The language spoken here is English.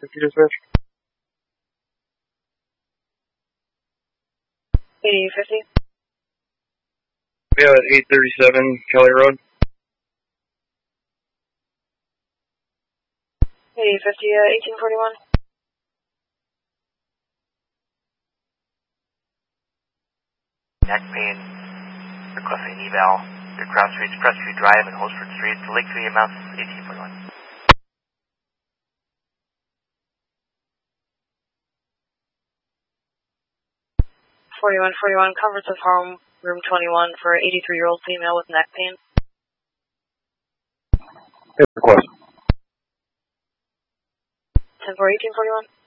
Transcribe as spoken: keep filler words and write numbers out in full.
fifty dispatch. eighty fifty. Yeah, at eight thirty-seven Kelly Road. eighty fifty, uh, eighteen forty-one. Neck pain, requesting eval. Your cross streets, Prestview Drive and Holsford Street, Lakeview, amounts eighteen forty-one. forty-one forty-one, conference of home, room twenty-one for eighty-three-year-old female with neck pain. Hip request. ten four eighteen forty-one.